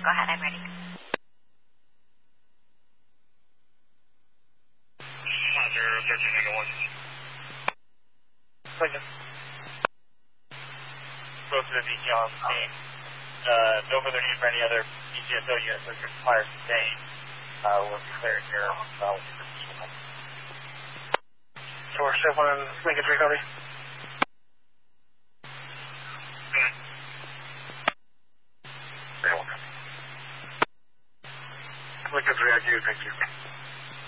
Go ahead, I'm ready. 1391. Lincoln. Go to the VTL on scene. No further need for any other BGSO units that require sustain. We're cleared here. Four, 7, Lincoln 3, copy. Lincoln 3, IQ, thank you.